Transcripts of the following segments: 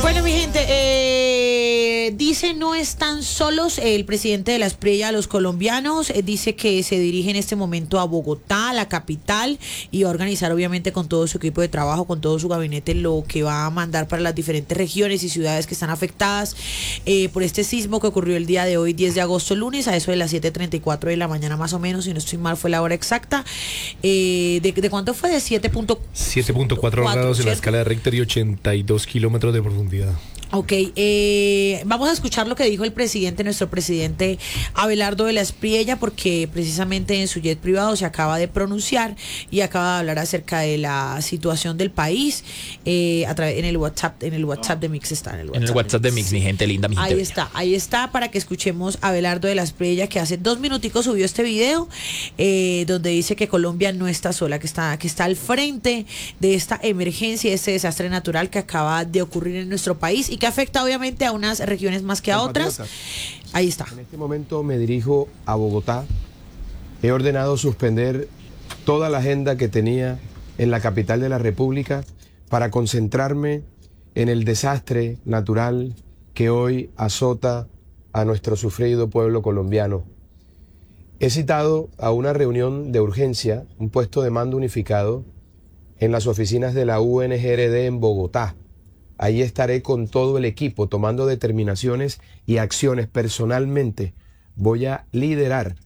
Bueno, mi gente, dice no están solos el presidente de la Espriella a los colombianos, dice que se dirige en este momento a Bogotá, la capital, y va a organizar obviamente con todo su equipo de trabajo, con todo su gabinete, lo que va a mandar para las diferentes regiones y ciudades que están afectadas por este sismo que ocurrió el día de hoy, 10 de agosto, lunes, a eso de las 7:34 de la mañana más o menos, si no estoy mal fue la hora exacta. ¿De cuánto fue? De 7.4 grados en la escala de Richter y 82 kilómetros de profundidad. Ok, vamos a escuchar lo que dijo el presidente, nuestro presidente Abelardo de la Espriella, porque precisamente en su jet privado se acaba de pronunciar y acaba de hablar acerca de la situación del país en el WhatsApp de Mix está. En el WhatsApp de Mix, mi gente linda, mi gente bella. Ahí está, para que escuchemos a Abelardo de la Espriella, que hace 2 minuticos subió este video, donde dice que Colombia no está sola, que está al frente de esta emergencia, de este desastre natural que acaba de ocurrir en nuestro país y que afecta obviamente a unas regiones más que a otras. Ahí está. En este momento me dirijo a Bogotá. He ordenado suspender toda la agenda que tenía en la capital de la República para concentrarme en el desastre natural que hoy azota a nuestro sufrido pueblo colombiano. He citado a una reunión de urgencia, un puesto de mando unificado, en las oficinas de la UNGRD en Bogotá. Ahí estaré con todo el equipo tomando determinaciones y acciones. Personalmente voy a liderar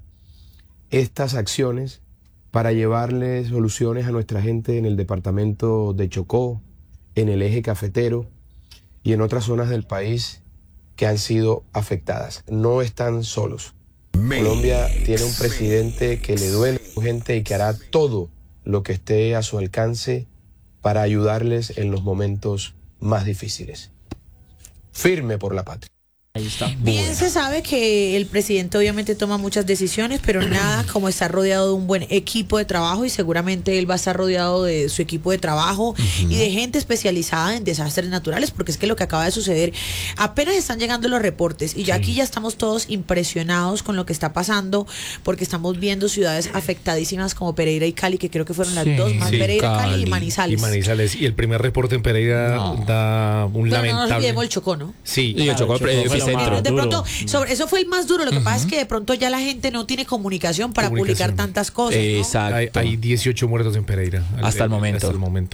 estas acciones para llevarle soluciones a nuestra gente en el departamento de Chocó, en el eje cafetero y en otras zonas del país que han sido afectadas. No están solos. Colombia tiene un presidente que le duele a su gente y que hará todo lo que esté a su alcance para ayudarles en los momentos más difíciles. Firme por la patria. Ahí está. Bien, se sabe que el presidente obviamente toma muchas decisiones, pero nada como estar rodeado de un buen equipo de trabajo, y seguramente él va a estar rodeado de su equipo de trabajo y de gente especializada en desastres naturales, porque es que lo que acaba de suceder, apenas están llegando los reportes y ya aquí ya estamos todos impresionados con lo que está pasando, porque estamos viendo ciudades afectadísimas como Pereira y Cali, que creo que fueron las dos más, Pereira, Cali y Manizales. Y el primer reporte en Pereira da un lamentable. No nos olvidemos el Chocó, ¿no? Sí, y el Chocó centro. De pronto, eso fue el más duro. Lo que pasa es que de pronto ya la gente no tiene comunicación para publicar tantas cosas, ¿no? Exacto. Hay 18 muertos en Pereira. Hasta el momento.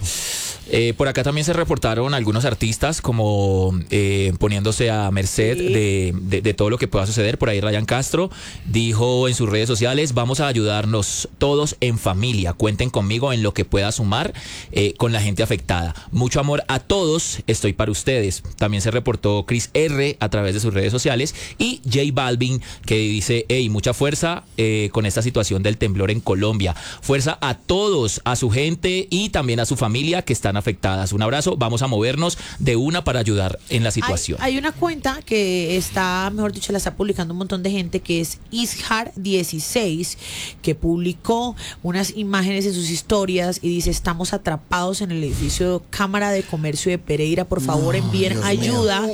Por acá también se reportaron algunos artistas como poniéndose a merced de todo lo que pueda suceder. Por ahí Ryan Castro dijo en sus redes sociales: vamos a ayudarnos todos en familia, cuenten conmigo en lo que pueda sumar con la gente afectada. Mucho amor a todos, estoy para ustedes. También se reportó Chris R a través de sus redes sociales, y J Balvin, que dice: hey, mucha fuerza con esta situación del temblor en Colombia. Fuerza a todos, a su gente y también a su familia que están afectadas. Un abrazo, vamos a movernos de una para ayudar en la situación. Hay una cuenta que está, mejor dicho, la está publicando un montón de gente, que es Ishar16, que publicó unas imágenes en sus historias y dice: estamos atrapados en el edificio Cámara de Comercio de Pereira, por favor envíen ayuda.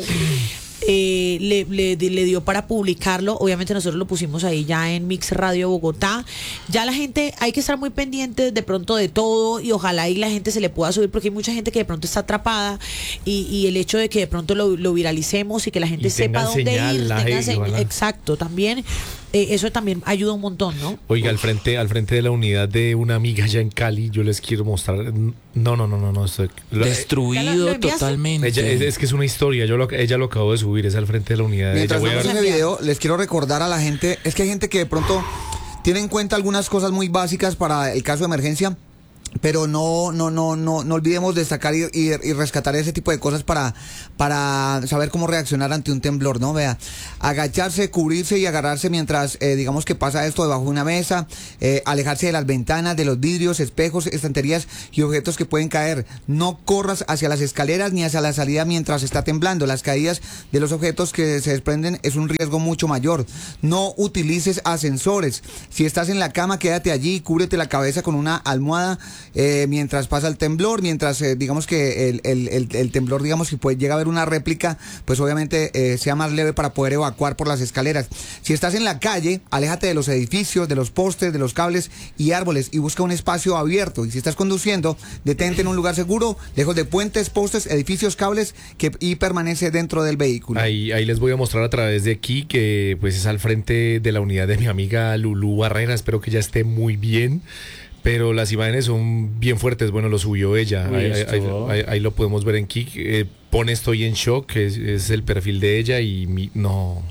Le dio para publicarlo. Obviamente nosotros lo pusimos ahí ya en Mix Radio Bogotá. Ya la gente, hay que estar muy pendiente de pronto de todo, y ojalá y la gente se le pueda subir, porque hay mucha gente que de pronto está atrapada, y el hecho de que de pronto lo viralicemos y que la gente sepa dónde ir, exacto, también eso también ayuda un montón, ¿no? Oiga, al frente de la unidad de una amiga allá en Cali, yo les quiero mostrar. No. Destruido totalmente. Es que es una historia. Ella lo acabó de subir, es al frente de la unidad. Mientras vemos ese video, les quiero recordar a la gente, es que hay gente que de pronto tiene en cuenta algunas cosas muy básicas para el caso de emergencia, pero no olvidemos destacar y rescatar ese tipo de cosas para saber cómo reaccionar ante un temblor, ¿no? Vea, agacharse, cubrirse y agarrarse mientras digamos que pasa esto debajo de una mesa, alejarse de las ventanas, de los vidrios, espejos, estanterías y objetos que pueden caer. No corras hacia las escaleras ni hacia la salida mientras está temblando. Las caídas de los objetos que se desprenden es un riesgo mucho mayor. No utilices ascensores. Si estás en la cama, quédate allí, cúbrete la cabeza con una almohada mientras pasa el temblor, mientras digamos que el temblor, digamos, si llega a haber una réplica, pues obviamente sea más leve para poder evacuar por las escaleras. Si estás en la calle, aléjate de los edificios, de los postes, de los cables y árboles y busca un espacio abierto. Y si estás conduciendo, detente en un lugar seguro, lejos de puentes, postes, edificios, cables, y permanece dentro del vehículo. Ahí les voy a mostrar a través de aquí que pues es al frente de la unidad de mi amiga Lulú Barrera. Espero que ya esté muy bien. Pero las imágenes son bien fuertes. Bueno, lo subió ella. Ahí lo podemos ver en Kik. Pone estoy en shock, es el perfil de ella y no.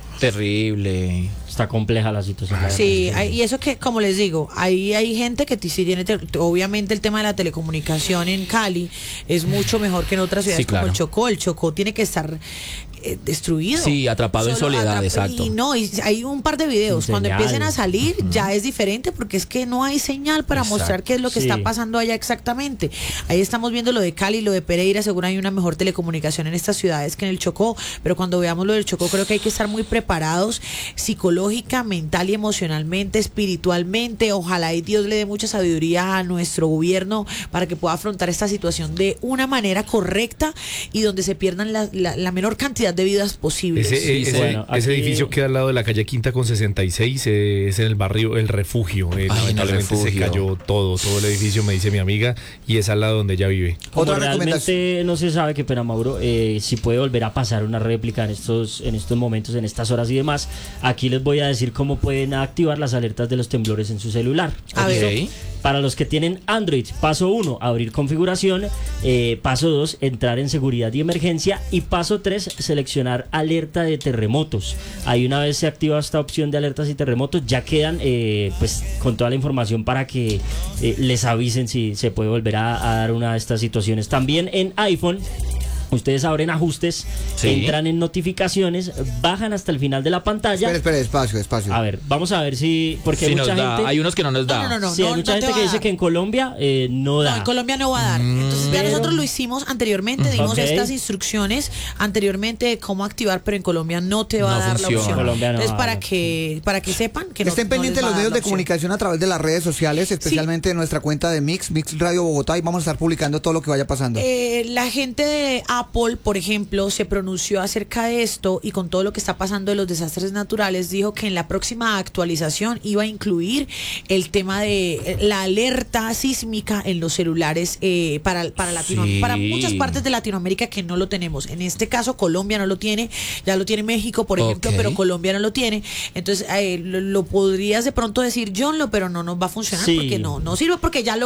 Terrible. Está compleja la situación. Sí, y eso que, como les digo, hay gente que sí tiene, obviamente el tema de la telecomunicación en Cali es mucho mejor que en otras ciudades, Sí, claro. como el Chocó. El Chocó tiene que estar destruido. Sí, atrapado en soledad, exacto. Y no, y hay un par de videos. Sin Cuando señal. empiecen a salir, ya es diferente porque es que no hay señal para Exacto. mostrar qué es lo que Sí. está pasando allá exactamente. Ahí estamos viendo lo de Cali, lo de Pereira. Seguro hay una mejor telecomunicación en estas ciudades que en el Chocó, pero cuando veamos lo del Chocó, creo que hay que estar muy preparados psicológica, mental y emocionalmente, espiritualmente. Ojalá y Dios le dé mucha sabiduría a nuestro gobierno para que pueda afrontar esta situación de una manera correcta y donde se pierdan la menor cantidad de vidas posibles. Bueno, Ese aquí- edificio queda al lado de la calle Quinta con 66, es en el barrio El Refugio. en el Lamentablemente se Refugio. cayó todo el edificio, me dice mi amiga, y es al lado donde ella vive. Como Otra recomendación. realmente no se sabe, qué pena, Mauro, si puede volver a pasar una réplica en estos momentos, en estas horas y demás, aquí les voy a decir cómo pueden activar las alertas de los temblores en su celular. A ver. Ok. Para los que tienen Android, paso 1, abrir configuración, paso 2, entrar en seguridad y emergencia, y paso 3, seleccionar alerta de terremotos. Ahí una vez se activa esta opción de alertas y terremotos, ya quedan pues con toda la información para que les avisen si se puede volver a dar una de estas situaciones. También en iPhone, ustedes abren ajustes, Sí. entran en notificaciones, bajan hasta el final de la pantalla. Espera, despacio. A ver, vamos a ver si, porque Sí hay nos mucha da, gente... hay unos que no nos da. No, Sí, hay no mucha te gente va que a dice dar. que en Colombia no da. No, en Colombia no va a dar. Entonces ya Pero- nosotros lo hicimos anteriormente, dimos Ok. estas instrucciones anteriormente de cómo activar, pero en Colombia no te va No a dar funciona. la opción. Colombia no Entonces va a para dar. que sepan que no, Estén no pendientes les va los a dar medios la de opción. comunicación a través de las redes sociales, especialmente de nuestra cuenta de Mix Radio Bogotá, y vamos a estar publicando todo lo que vaya pasando. La gente de Apple, por ejemplo, se pronunció acerca de esto y con todo lo que está pasando de los desastres naturales, dijo que en la próxima actualización iba a incluir el tema de la alerta sísmica en los celulares para Sí. para muchas partes de Latinoamérica que no lo tenemos. En este caso, Colombia no lo tiene, ya lo tiene México, por ejemplo, Ok. pero Colombia no lo tiene. Entonces, lo podrías de pronto decir, John, pero no nos va a funcionar Sí. porque no sirve porque ya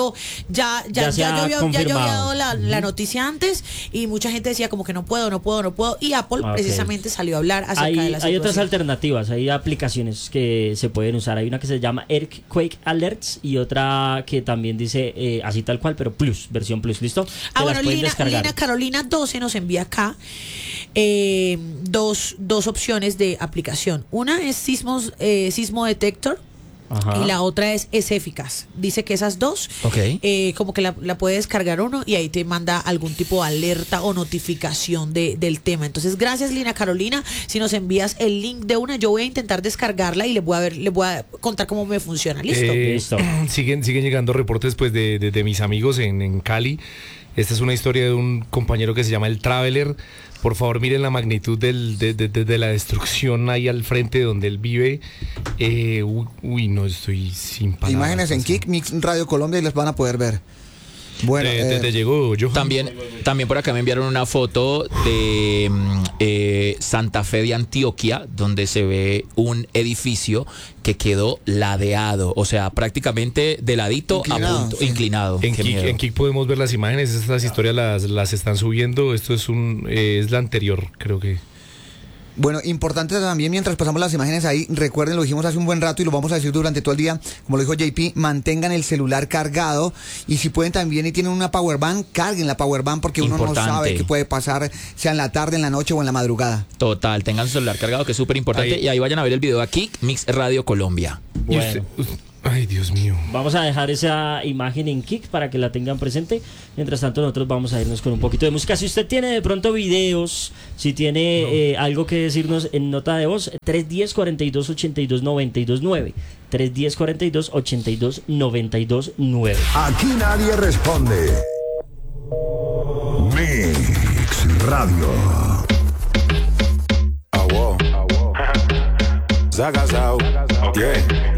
se ha yo había confirmado. dado la noticia antes y mucha gente decía como que no puedo y Apple Ok. precisamente salió a hablar acerca Hay de la situación. otras alternativas, hay aplicaciones que se pueden usar. Hay una que se llama Earthquake Alerts y otra que también dice así tal cual, pero Plus, versión Plus, ¿listo? Que las Bueno, pueden Lina descargar. Carolina 12 nos envía acá dos opciones de aplicación. Una es Sismo Detector. Ajá. Y la otra es eficaz. Dice que esas dos, Ok. como que la puede descargar uno y ahí te manda algún tipo de alerta o notificación del tema. Entonces, gracias, Lina Carolina. Si nos envías el link de una, yo voy a intentar descargarla y les voy a contar cómo me funciona. ¿Listo? Listo. Siguen llegando reportes pues de mis amigos en Cali. Esta es una historia de un compañero que se llama El Traveler. Por favor, miren la magnitud de la destrucción ahí al frente de donde él vive. No estoy sin palabras. Imágenes en Kik, Mix Radio Colombia, y las van a poder ver. Bueno, Te llegó, yo. También por acá me enviaron una foto de Santa Fe de Antioquia, donde se ve un edificio que quedó ladeado, o sea, prácticamente de ladito Inclinado, a punto, sí. inclinado. En Qué miedo. Kik podemos ver las imágenes, estas historias las están subiendo. Esto es la anterior, creo que. Bueno, importante también, mientras pasamos las imágenes ahí, recuerden, lo dijimos hace un buen rato y lo vamos a decir durante todo el día, como lo dijo JP, mantengan el celular cargado, y si pueden también y tienen una power bank, carguen la power bank, porque uno Importante. no sabe qué puede pasar, sea en la tarde, en la noche o en la madrugada. Total, tengan su celular cargado, que es súper importante. Ahí. Y ahí vayan a ver el video aquí, Mix Radio Colombia. Y Bueno. Ay, Dios mío. Vamos a dejar esa imagen en Kik para que la tengan presente. Mientras tanto, nosotros vamos a irnos con un poquito de música. Si usted tiene de pronto videos, si tiene algo que decirnos en nota de voz, 310-42-82-92-9. 310-42-82-92-9. Aquí nadie responde. Mix Radio. Zagazao, yeah.